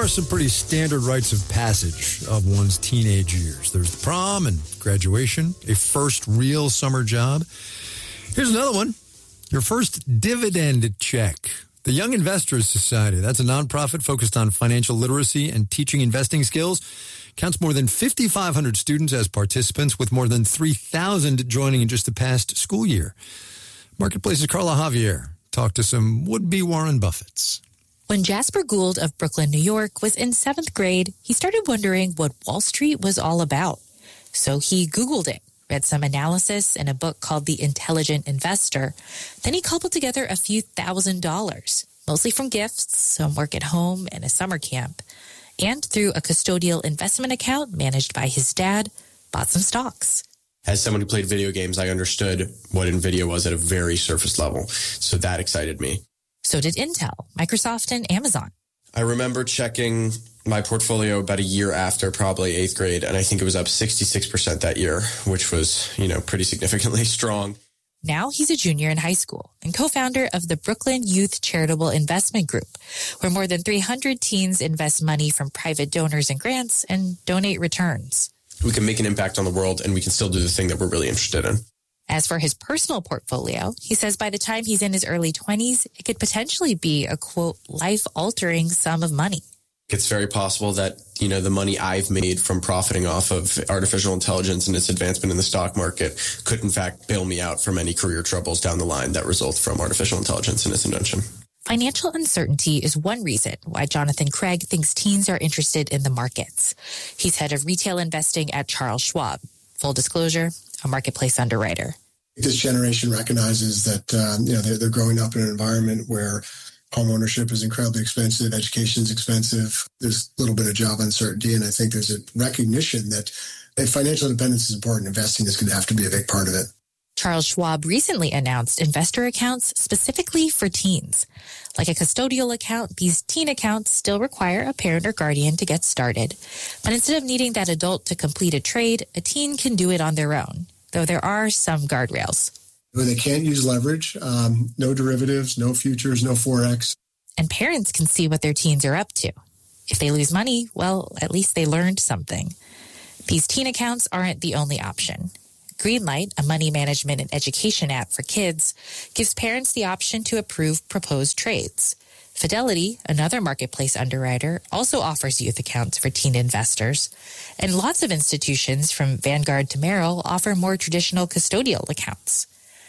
are some pretty standard rites of passage of one's teenage years. There's the prom and graduation, a first real summer job. Here's another one. Your first dividend check. The Young Investors Society, that's a nonprofit focused on financial literacy and teaching investing skills, counts more than 5,500 students as participants, with more than 3,000 joining in just the past school year. Marketplace's Carla Javier talked to some would-be Warren Buffetts. When Jasper Gould of Brooklyn, New York, was in 7th grade, he started wondering what Wall Street was all about. So he Googled it, read some analysis in a book called The Intelligent Investor. Then he cobbled together a few $1,000s, mostly from gifts, some work at home, and a summer camp. And through a custodial investment account managed by his dad, bought some stocks. As someone who played video games, I understood what NVIDIA was at a very surface level. So that excited me. So did Intel, Microsoft, and Amazon. I remember checking my portfolio about a year after, probably 8th grade, and I think it was up 66% that year, which was, pretty significantly strong. Now he's a junior in high school and co-founder of the Brooklyn Youth Charitable Investment Group, where more than 300 teens invest money from private donors and grants and donate returns. We can make an impact on the world, and we can still do the thing that we're really interested in. As for his personal portfolio, he says by the time he's in his early 20s, it could potentially be a, quote, life-altering sum of money. It's very possible that, the money I've made from profiting off of artificial intelligence and its advancement in the stock market could, in fact, bail me out from any career troubles down the line that result from artificial intelligence and its invention. Financial uncertainty is one reason why Jonathan Craig thinks teens are interested in the markets. He's head of retail investing at Charles Schwab. Full disclosure, a marketplace underwriter. This generation recognizes that, they're growing up in an environment where home ownership is incredibly expensive, education is expensive, there's a little bit of job uncertainty, and I think there's a recognition that if financial independence is important, investing is going to have to be a big part of it. Charles Schwab recently announced investor accounts specifically for teens. Like a custodial account, these teen accounts still require a parent or guardian to get started. But instead of needing that adult to complete a trade, a teen can do it on their own, though there are some guardrails. They can't use leverage, no derivatives, no futures, no Forex. And parents can see what their teens are up to. If they lose money, well, at least they learned something. These teen accounts aren't the only option. Greenlight, a money management and education app for kids, gives parents the option to approve proposed trades. Fidelity, another marketplace underwriter, also offers youth accounts for teen investors. And lots of institutions, from Vanguard to Merrill, offer more traditional custodial accounts.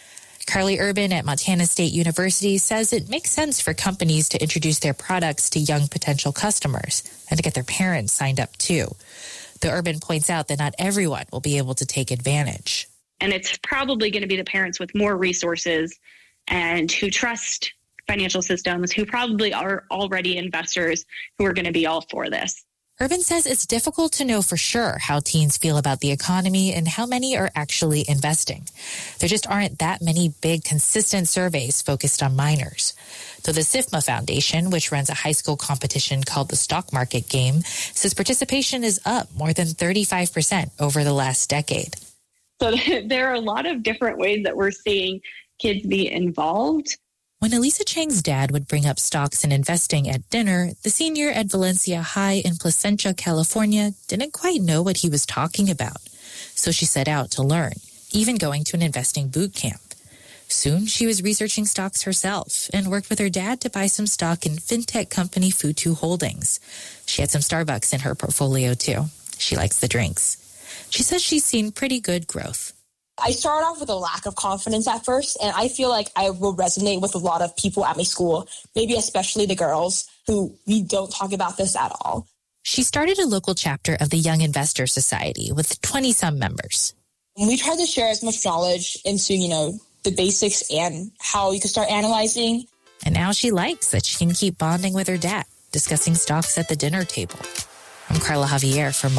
Carly Urban at Montana State University says it makes sense for companies to introduce their products to young potential customers and to get their parents signed up too. Though Urban points out that not everyone will be able to take advantage. And it's probably going to be the parents with more resources and who trust financial systems, who probably are already investors, who are going to be all for this. Urban says it's difficult to know for sure how teens feel about the economy and how many are actually investing. There just aren't that many big, consistent surveys focused on minors. Though the SIFMA Foundation, which runs a high school competition called the Stock Market Game, says participation is up more than 35% over the last decade. So there are a lot of different ways that we're seeing kids be involved. When Elisa Chang's dad would bring up stocks and investing at dinner, the senior at Valencia High in Placentia, California, didn't quite know what he was talking about. So she set out to learn, even going to an investing boot camp. Soon, she was researching stocks herself and worked with her dad to buy some stock in fintech company Futu Holdings. She had some Starbucks in her portfolio, too. She likes the drinks. She says she's seen pretty good growth. I started off with a lack of confidence at first, and I feel like I will resonate with a lot of people at my school, maybe especially the girls, who we don't talk about this at all. She started a local chapter of the Young Investor Society with 20-some members. We tried to share as much knowledge into, the basics and how you can start analyzing. And now she likes that she can keep bonding with her dad, discussing stocks at the dinner table. I'm Carla Javier for